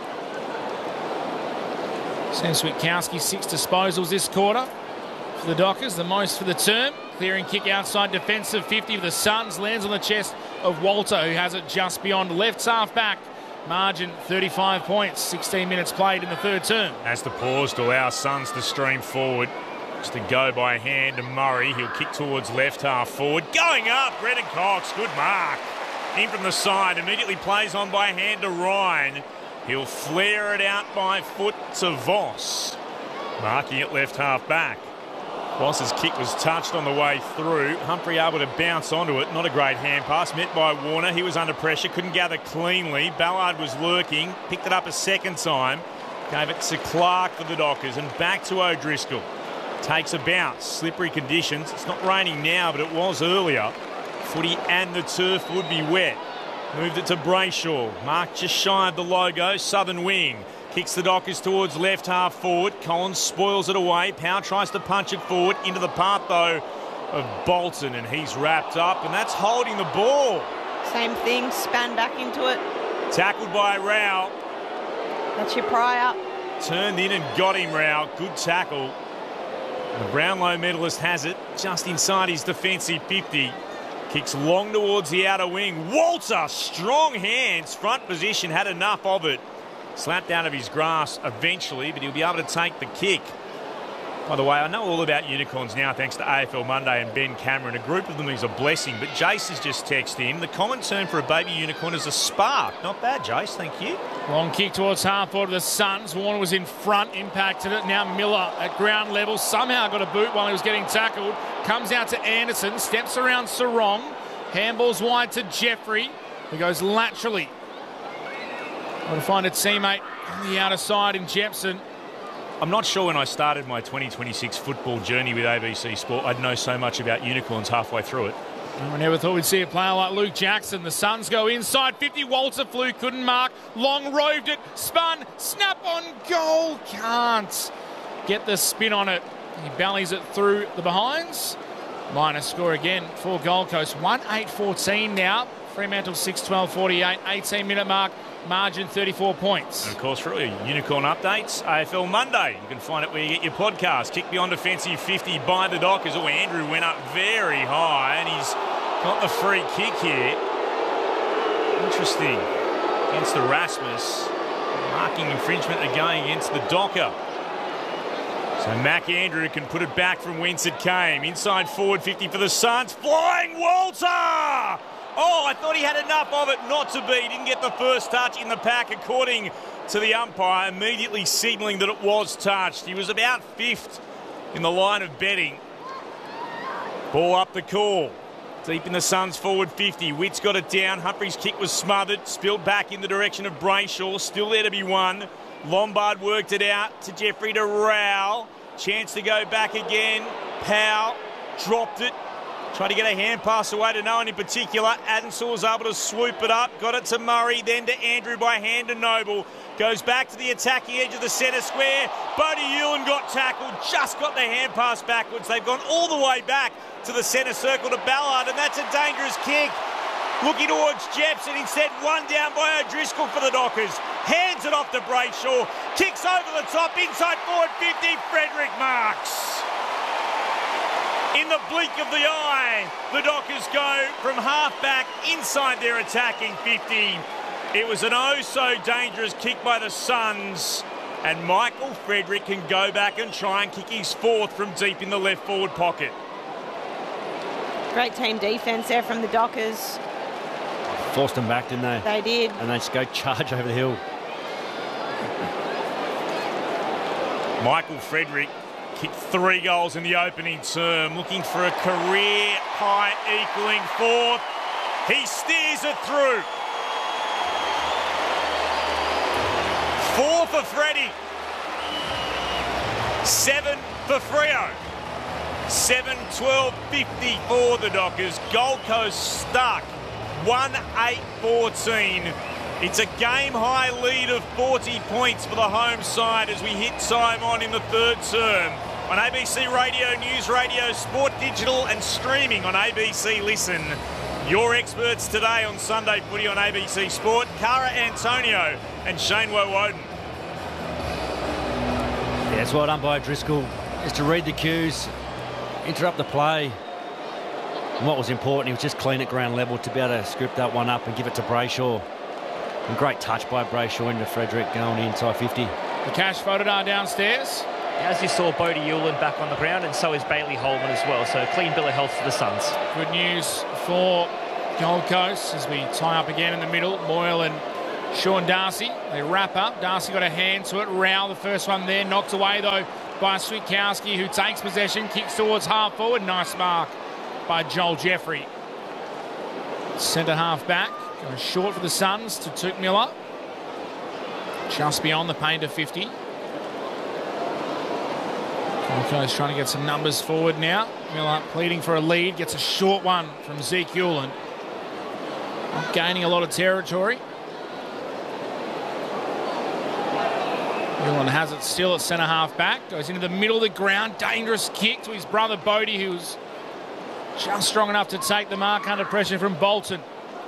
Sam Switkowski, 6 disposals this quarter for the Dockers, the most for the term. Clearing kick outside defensive 50 for the Suns, lands on the chest of Walter, who has it just beyond left half back. Margin 35 points, 16 minutes played in the third term. Has to pause to allow Suns to stream forward. Just a go by hand to Murray. He'll kick towards left half forward. Going up, Brendan Cox. Good mark. In from the side. Immediately plays on by hand to Ryan. He'll flare it out by foot to Voss. Marking it left half back. Voss's kick was touched on the way through. Humphrey able to bounce onto it. Not a great hand pass. Met by Warner. He was under pressure. Couldn't gather cleanly. Ballard was lurking. Picked it up a second time. Gave it to Clark for the Dockers. And back to O'Driscoll. Takes a bounce. Slippery conditions. It's not raining now, but it was earlier. Footy and the turf would be wet. Moved it to Brayshaw. Mark just shy of the logo. Southern wing. Kicks the Dockers towards left half forward. Collins spoils it away. Power tries to punch it forward. Into the path, though, of Bolton. And he's wrapped up. And that's holding the ball. Same thing. Span back into it. Tackled by Rao. That's your Pryor. Turned in and got him, Rao. Good tackle. The Brownlow medalist has it just inside his defensive 50. Kicks long towards the outer wing. Walter, strong hands. Front position, had enough of it. Slapped out of his grasp eventually, but he'll be able to take the kick. By the way, I know all about unicorns now thanks to AFL Monday and Ben Cameron. A group of them is a blessing, but Jace has just texted in. The common term for a baby unicorn is a spark. Not bad, Jace, thank you. Long kick towards half forward of the Suns. Warner was in front, impacted it. Now Miller at ground level. Somehow got a boot while he was getting tackled. Comes out to Anderson, steps around Sarong. Handballs wide to Jeffrey. He goes laterally. Got to find a teammate on the outer side in Jepson. I'm not sure when I started my 2026 football journey with ABC Sport, I'd know so much about unicorns halfway through it. I never thought we'd see a player like Luke Jackson. The Suns go inside 50. Walter flew, couldn't mark. Long roved it, spun, snap on goal. Can't get the spin on it. He bellies it through the behinds. Minor score again for Gold Coast. 1-8-14 now. Fremantle 6-12-48. 18-minute mark. Margin 34 points. And of course, for all your unicorn updates, AFL Monday. You can find it where you get your podcast. Kick beyond defensive 50 by the Dockers. Oh, Andrew went up very high and he's got the free kick here. Interesting. Against the Rasmus. Marking infringement again against the Docker. So Mac Andrew can put it back from whence it came. Inside forward 50 for the Suns. Flying Walter! Oh, I thought he had enough of it not to be. Didn't get the first touch in the pack, according to the umpire, immediately signalling that it was touched. He was about fifth in the line of betting. Ball up the call. Deep in the Suns forward 50. Witt's got it down. Humphrey's kick was smothered. Spilled back in the direction of Brayshaw. Still there to be won. Lombard worked it out to Jeffrey to Rowell. Chance to go back again. Powell dropped it. Tried to get a hand pass away to no one in particular. Adenshaw was able to swoop it up. Got it to Murray, then to Andrew by hand to Noble. Goes back to the attacking edge of the centre square. Bodie Ewan got tackled. Just got the hand pass backwards. They've gone all the way back to the centre circle to Ballard, and that's a dangerous kick. Looking towards Jepson. Instead, one down by O'Driscoll for the Dockers. Hands it off to Brayshaw. Kicks over the top. Inside forward 50. Frederick marks. In the blink of the eye, the Dockers go from half-back inside their attacking 50. It was an oh-so-dangerous kick by the Suns, and Michael Frederick can go back and try and kick his fourth from deep in the left-forward pocket. Great team defence there from the Dockers. Forced them back, didn't they? They did. And they just go charge over the hill. Michael Frederick kicked 3 goals in the opening term, looking for a career-high equaling fourth. He steers it through. 4 for Freddie. 7 for Freo. 7-12-50 for the Dockers. Gold Coast stuck. 1-8-14. It's a game-high lead of 40 points for the home side as we hit time on in the third term. On ABC Radio, News Radio, Sport Digital and streaming on ABC Listen. Your experts today on Sunday Footy on ABC Sport, Cara Antonio and Shane Woewodin. Yeah, that's well done by Driscoll, is to read the cues, interrupt the play. And what was important, he was just clean at ground level to be able to script that one up and give it to Brayshaw. And great touch by Brayshaw into Frederick going inside 50. The Cash photo downstairs. As you saw, Bodie Hewland back on the ground, and so is Bailey Holman as well. So clean bill of health for the Suns. Good news for Gold Coast as we tie up again in the middle. Moyle and Sean Darcy, they wrap up. Darcy got a hand to it. Rao, the first one there, knocked away though by Switkowski, who takes possession, kicks towards half forward. Nice mark by Joel Jeffrey. Centre half back, goes short for the Suns to Touk Miller. Just beyond the paint of 50. Gold Coast trying to get some numbers forward now. Miller pleading for a lead, gets a short one from Zeke Hewland. Not gaining a lot of territory. Hewland has it still at centre half back. Goes into the middle of the ground. Dangerous kick to his brother Bodie, who's just strong enough to take the mark under pressure from Bolton.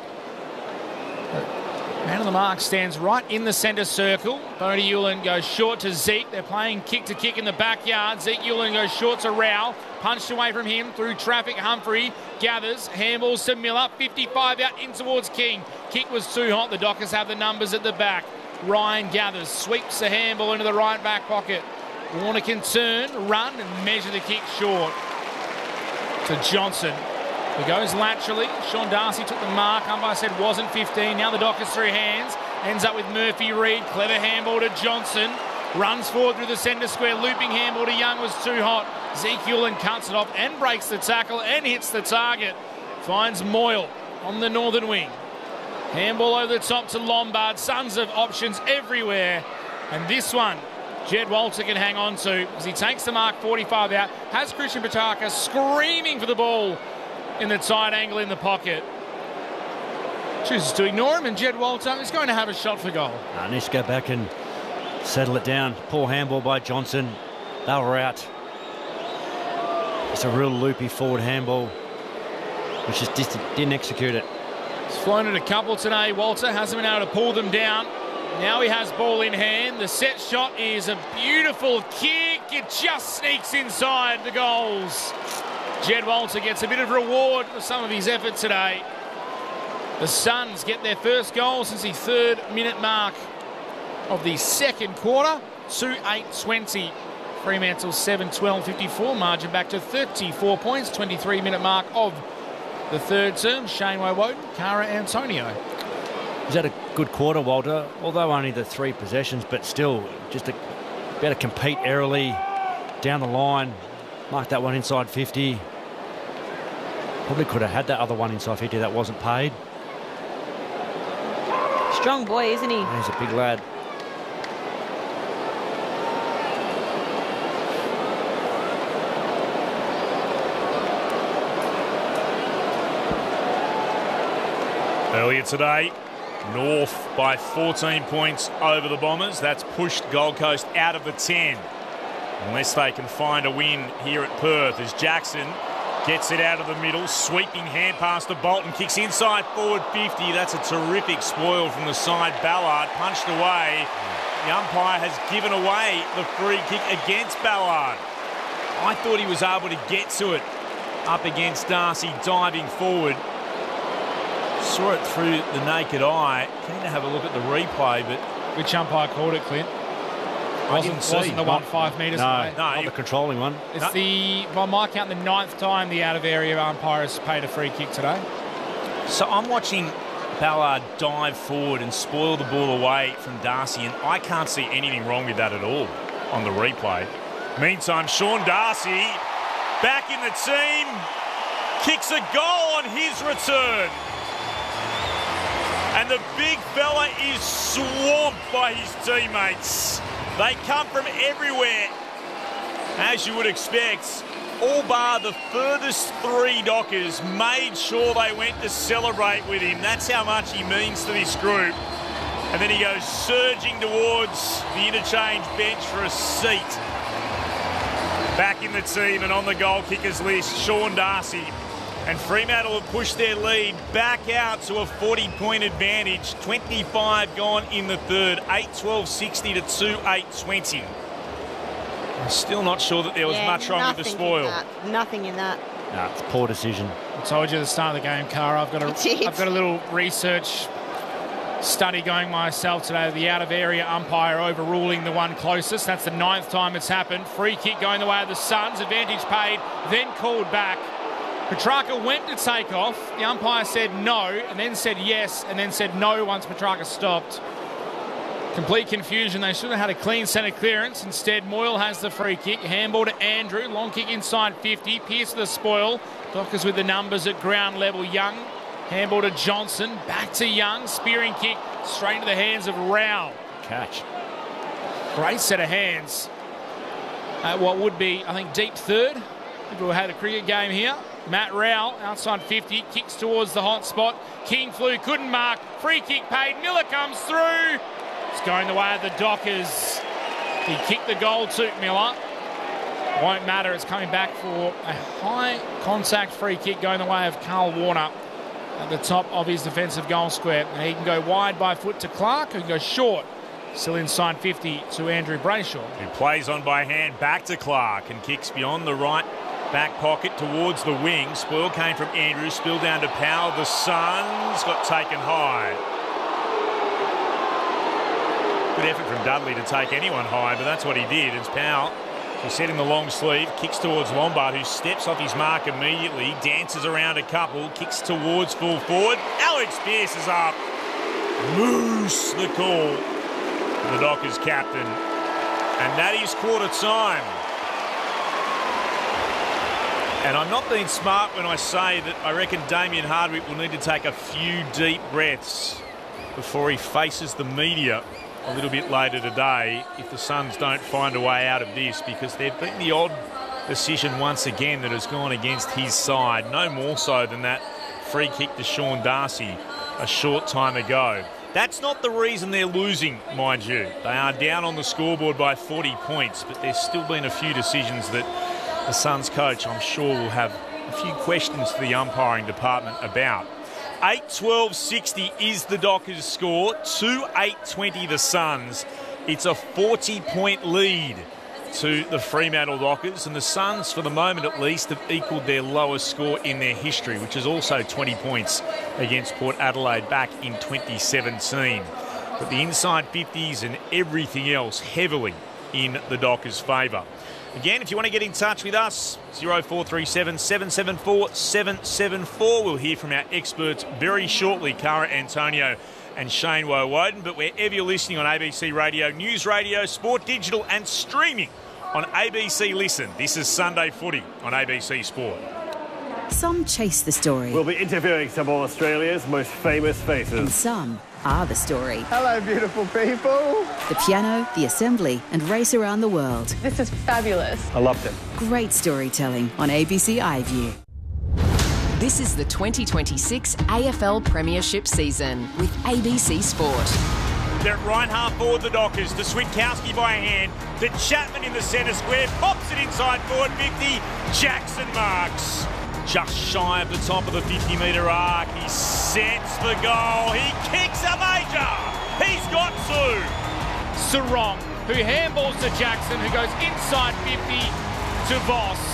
Man on the mark stands right in the centre circle. Bodie Hewland goes short to Zeke. They're playing kick to kick in the backyard. Zeke Hewland goes short to Rao. Punched away from him through traffic. Humphrey gathers. Handballs to Miller. 55 out in towards King. Kick was too hot. The Dockers have the numbers at the back. Ryan gathers. Sweeps the handball into the right back pocket. Warner can turn, run and measure the kick short to Johnson. He goes laterally. Sean Darcy took the mark. Umpire said wasn't 15. Now the Dockers through hands. Ends up with Murphy Reid. Clever handball to Johnson. Runs forward through the centre square. Looping handball to Young was too hot. Zeke Hewland cuts it off and breaks the tackle and hits the target. Finds Moyle on the northern wing. Handball over the top to Lombard. Suns of options everywhere. And this one, Jed Walter can hang on to as he takes the mark 45 out. Has Christian Pataka screaming for the ball in the tight angle in the pocket. Chooses to ignore him, and Jed Walter is going to have a shot for goal. Needs to go back and settle it down. Poor handball by Johnson. They were out. It's a real loopy forward handball, which just didn't execute it. He's flown it a couple today. Walter hasn't been able to pull them down. Now he has ball in hand. The set shot is a beautiful kick. It just sneaks inside the goals. Jed Walter gets a bit of reward for some of his effort today. The Suns get their first goal since the 3rd minute mark of the second quarter. 2-8-20. Fremantle 7-12-54. Margin back to 34 points. 23-minute mark of the third term. Shane Woden, Cara Antonio. He's had a good quarter, Walter, although only the 3 possessions, but still just be able to compete early down the line. Mark that one inside 50. Probably could have had that other one inside 50 that wasn't paid. Strong boy, isn't he? He's a big lad. Earlier today, North by 14 points over the Bombers. That's pushed Gold Coast out of the 10. Unless they can find a win here at Perth as Jackson gets it out of the middle. Sweeping hand pass to Bolton. Kicks inside forward 50. That's a terrific spoil from the side. Ballard punched away. The umpire has given away the free kick against Ballard. I thought he was able to get to it up against Darcy diving forward. Saw it through the naked eye. Keen to have a look at the replay, but... Which umpire called it, Clint? Wasn't the one 5 metres away? No, not the controlling one. It's by my count, the 9th time the out-of-area umpire has paid a free kick today. So I'm watching Ballard dive forward and spoil the ball away from Darcy, and I can't see anything wrong with that at all on the replay. Meantime, Sean Darcy, back in the team, kicks a goal on his return. And the big fella is swamped by his teammates. They come from everywhere, as you would expect. All bar the furthest 3 Dockers made sure they went to celebrate with him. That's how much he means to this group. And then he goes surging towards the interchange bench for a seat. Back in the team and on the goal kickers list, Sean Darcy. And Fremantle have pushed their lead back out to a 40-point advantage. 25 gone in the third. 8-12-60 to 2-8-20. I'm still not sure that there was much wrong with the spoil. Nothing in that. No, it's a poor decision. I told you at the start of the game, Cara, I've got a little research study going myself today. The out-of-area umpire overruling the one closest. That's the 9th time it's happened. Free kick going the way of the Suns. Advantage paid, then called back. Petrarca went to take off. The umpire said no, and then said yes, and then said no once Petrarca stopped. Complete confusion. They should have had a clean centre clearance. Instead, Moyle has the free kick. Handball to Andrew. Long kick inside 50. Pearce for the spoil. Dockers with the numbers at ground level. Young. Handball to Johnson. Back to Young. Spearing kick straight into the hands of Rowell. Catch. Great set of hands. At what would be, I think, deep third. If we had a cricket game here. Matt Rowell outside 50. Kicks towards the hot spot. King flew. Couldn't mark. Free kick paid. Miller comes through. It's going the way of the Dockers. He kicked the goal to Miller. Won't matter. It's coming back for a high contact free kick going the way of Carl Warner at the top of his defensive goal square. And he can go wide by foot to Clark, who can go short. Still inside 50 to Andrew Brayshaw. Who plays on by hand back to Clark and kicks beyond the right back pocket towards the wing. Spoil came from Andrew. Spill down to Powell. The Suns got taken high. Good effort from Dudley to take anyone high, but that's what he did. It's Powell, who's setting the long sleeve, kicks towards Lombard, who steps off his mark immediately, dances around a couple, kicks towards full forward. Alex Pearce is up. Moose, the call. The Dockers captain. And that is quarter time. And I'm not being smart when I say that I reckon Damien Hardwick will need to take a few deep breaths before he faces the media a little bit later today if the Suns don't find a way out of this, because they've been the odd decision once again that has gone against his side. No more so than that free kick to Sean Darcy a short time ago. That's not the reason they're losing, mind you. They are down on the scoreboard by 40 points, but there's still been a few decisions that the Suns coach, I'm sure, will have a few questions to the umpiring department about. 8-12-60 is the Dockers score. 2-8-20 the Suns. It's a 40-point lead to the Fremantle Dockers, and the Suns, for the moment at least, have equalled their lowest score in their history, which is also 20 points against Port Adelaide back in 2017. But the inside 50s and everything else heavily in the Dockers' favour. Again, if you want to get in touch with us, 0437 774 774. We'll hear from our experts very shortly, Cara Antonio and Shane Woewodin. But wherever you're listening on ABC Radio, News Radio, Sport Digital and streaming on ABC Listen, this is Sunday Footy on ABC Sport. Some chase the story. We'll be interviewing some of Australia's most famous faces. And some are the story. Hello, beautiful people. The piano, the assembly, and race around the world. This is fabulous. I loved it. Great storytelling on ABC iView. This is the 2026 AFL Premiership season with ABC Sport. They're at right half forward, the Dockers, to Switkowski by hand, to Chapman in the centre square, pops it inside forward 50, Jackson marks. Just shy of the top of the 50-metre arc. He sets the goal. He kicks a major. He's got two. Sarong, who handballs to Jackson, who goes inside 50 to Voss.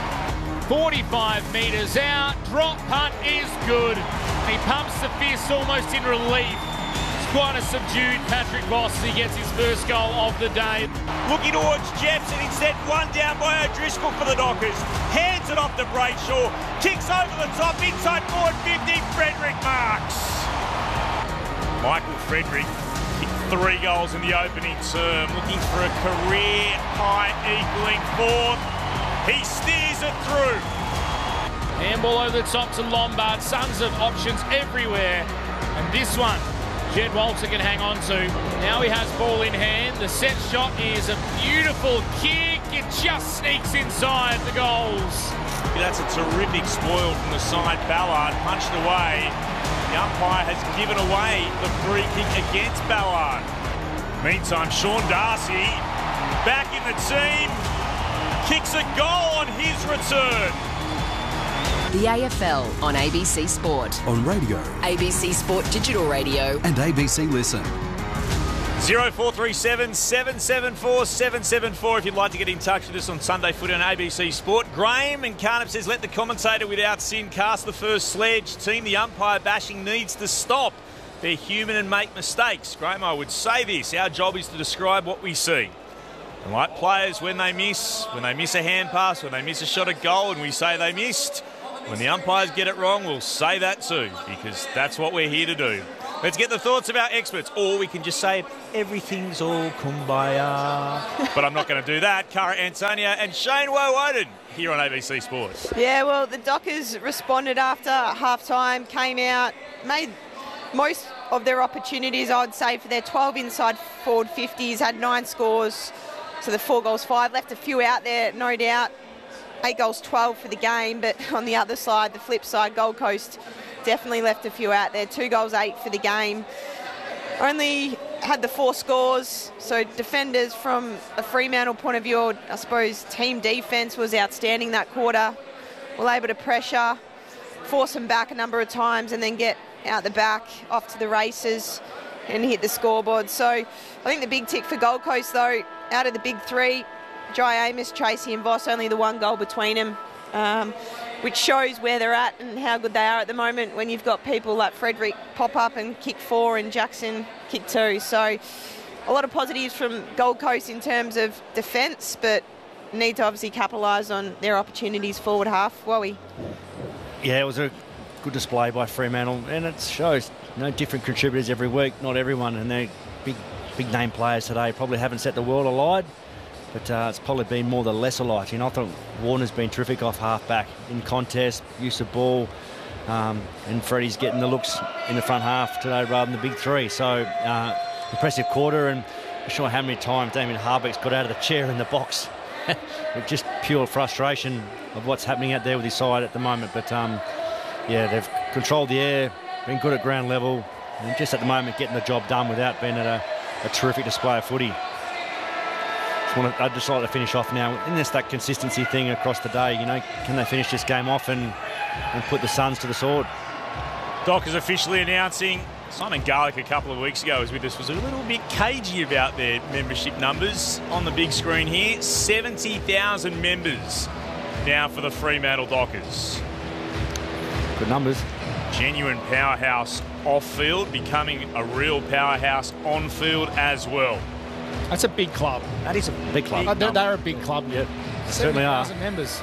45 metres out. Drop punt is good. He pumps the fist almost in relief. It's quite a subdued Patrick Voss. He gets his first goal of the day. Looking towards Jepson, instead one down by O'Driscoll for the Dockers. Hands it off to Brayshaw. Kicks over the top, inside forward 50. Frederick marks. Michael Frederick kicked 3 goals in the opening term, looking for a career high equaling 4th. He steers it through. Handball over the top to Lombard. Suns of options everywhere. And this one, Jed Walter can hang on to. Now he has ball in hand. The set shot is a beautiful kick. It just sneaks inside the goals. That's a terrific spoil from the side. Ballard punched away. The umpire has given away the free kick against Ballard. Meantime, Sean Darcy back in the team. Kicks a goal on his return. The AFL on ABC Sport. On radio. ABC Sport Digital Radio. And ABC Listen. 0437 774 774 if you'd like to get in touch with us on Sunday Footy on ABC Sport. Graham and Carnap says, let the commentator without sin cast the first sledge. Team the umpire bashing needs to stop. They're human and make mistakes. Graham, I would say this. Our job is to describe what we see. And like players, when they miss a hand pass, when they miss a shot at goal and we say they missed, when the umpires get it wrong, we'll say that too, because that's what we're here to do. Let's get the thoughts of our experts, or we can just say everything's all kumbaya. But I'm not going to do that. Cara Antonio and Shane Woewodin here on ABC Sports. Yeah, well, the Dockers responded after half-time, came out, made most of their opportunities, I would say, for their 12 inside forward 50s, had 9 scores, so the 4 goals, 5. Left a few out there, no doubt. 8 goals, 12 for the game, but on the other side, the flip side, Gold Coast definitely left a few out there. 2 goals, 8 for the game. Only had the 4 scores, so defenders from a Fremantle point of view, I suppose team defence was outstanding that quarter. Were able to pressure, force them back a number of times and then get out the back, off to the races and hit the scoreboard. So I think the big tick for Gold Coast, though, out of the big 3, Jai Amos, Tracy and Voss, only the 1 goal between them, which shows where they're at and how good they are at the moment when you've got people like Frederick pop up and kick 4 and Jackson kick 2. So a lot of positives from Gold Coast in terms of defence, but need to obviously capitalise on their opportunities forward half. Wowie. Yeah, it was a good display by Fremantle, and it shows different contributors every week, not everyone, and they're big name players today. Probably haven't set the world alight, but it's probably been more the lesser light. I thought Warner's been terrific off half-back in contest, use of ball, and Freddie's getting the looks in the front half today rather than the big 3. So impressive quarter, and I'm not sure how many times Damien Harbeck's got out of the chair in the box with just pure frustration of what's happening out there with his side at the moment. But yeah, they've controlled the air, been good at ground level, and just at the moment getting the job done without being at a terrific display of footy. I'd just like to finish off now. Isn't this that consistency thing across the day? Can they finish this game off and put the Suns to the sword? Dockers officially announcing Simon Garlick a couple of weeks ago was with us, was a little bit cagey about their membership numbers on the big screen here. 70,000 members now for the Fremantle Dockers. Good numbers. Genuine powerhouse off-field, becoming a real powerhouse on-field as well. That's a big club. That is a big club. They're a big club. Yep, certainly are. 70,000 members.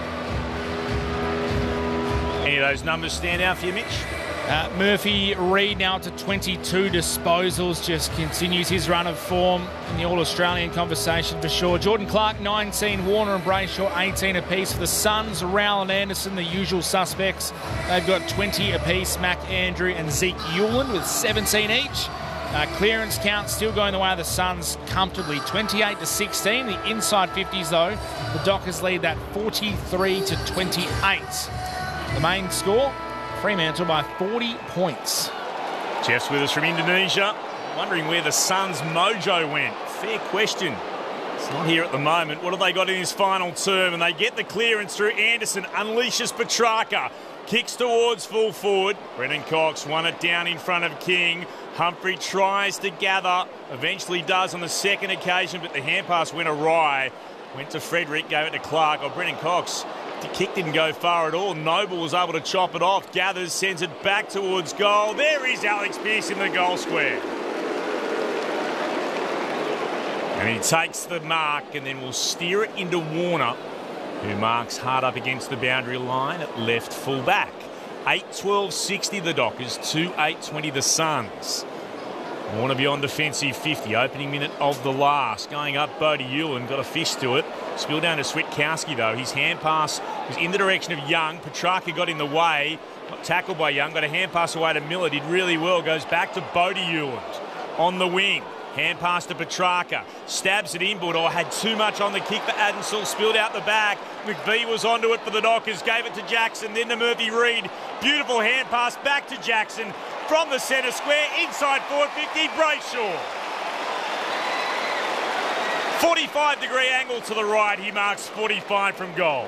Any of those numbers stand out for you, Mitch? Murphy Reid now to 22 disposals, just continues his run of form in the All-Australian conversation for sure. Jordan Clark, 19, Warner and Brayshaw, 18 apiece. For the Suns, Rowell and Anderson, the usual suspects. They've got 20 apiece, Mac Andrew and Zeke Hewland with 17 each. Clearance count still going the way of the Suns comfortably, 28-16. The inside 50s, though, the Dockers lead that 43-28. The main score, Fremantle by 40 points. Jeff's with us from Indonesia, wondering where the Suns' mojo went. Fair question. It's not here at the moment. What have they got in his final term? And they get the clearance through. Anderson unleashes Petrarca. Kicks towards full forward. Brendan Cox won it down in front of King. Humphrey tries to gather. Eventually does on the second occasion, but the hand pass went awry. Went to Frederick, gave it to Clark. Brendan Cox, the kick didn't go far at all. Noble was able to chop it off. Gathers, sends it back towards goal. There is Alex Pearce in the goal square. And he takes the mark and then will steer it into Warner, who marks hard up against the boundary line at left full back. 8-12-60 the Dockers, 2-8-20 the Suns. Warner beyond defensive 50, opening minute of the last. Going up, Bodie Hewland got a fist to it. Spill down to Switkowski though. His hand pass was in the direction of Young. Petrarca got in the way. Got tackled by Young. Got a hand pass away to Miller. Did really well. Goes back to Bodie Hewland on the wing. Hand pass to Petrarca. Stabs it inboard. Had too much on the kick for Adensall. Spilled out the back. McVie was onto it for the Dockers. Gave it to Jackson. Then to Murphy Reid. Beautiful hand pass back to Jackson. From the centre square. Inside forward 50. Brayshaw. 45-degree angle to the right. He marks 45 from goal.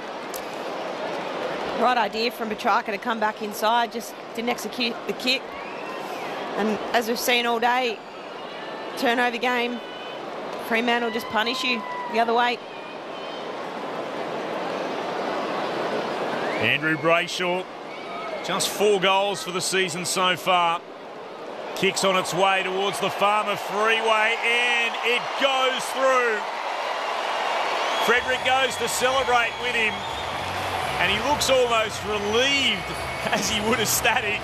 Right idea from Petrarca to come back inside. Just didn't execute the kick. And as we've seen all day, turnover game, Fremantle just punish you the other way. Andrew Brayshaw, just 4 goals for the season so far. Kicks on its way towards the Farmer Freeway, and it goes through. Frederick goes to celebrate with him, and he looks almost relieved as he would a static.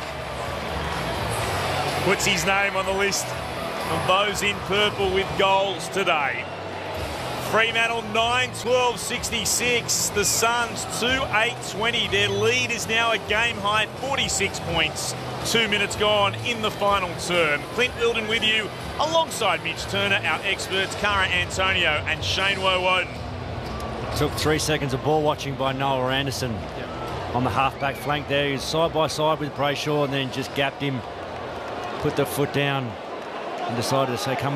Puts his name on the list of those in purple with goals today. Fremantle 9-12-66. The Suns 2-8-20. Their lead is now a game high 46 points. 2 minutes gone in the final term. Clint Wilden with you alongside Mitch Turner, our experts Cara Antonio and Shane Woewodin. Took 3 seconds of ball watching by Noah Anderson on the half-back flank there. He was side by side with Brayshaw and then just gapped him, put the foot down and decided to say, come